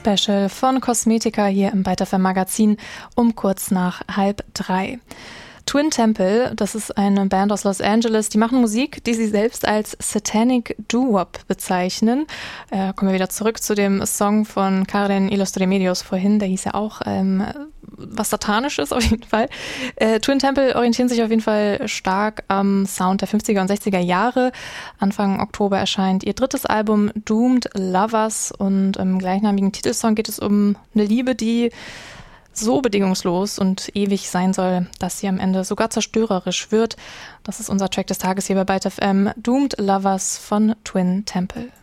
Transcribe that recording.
Special von Cosmetica hier im Byte FM Magazin um kurz nach 2:30. Twin Temple, das ist eine Band aus Los Angeles, die machen Musik, die sie selbst als Satanic Doo-Wop bezeichnen. Kommen wir wieder zurück zu dem Song von Karen y los Remedios vorhin, der hieß ja auch was Satanisches auf jeden Fall. Twin Temple orientieren sich auf jeden Fall stark am Sound der 50er und 60er Jahre. Anfang Oktober erscheint ihr drittes Album Doomed Lovers und im gleichnamigen Titelsong geht es um eine Liebe, die so bedingungslos und ewig sein soll, dass sie am Ende sogar zerstörerisch wird. Das ist unser Track des Tages hier bei Byte FM, Doomed Lovers von Twin Temple.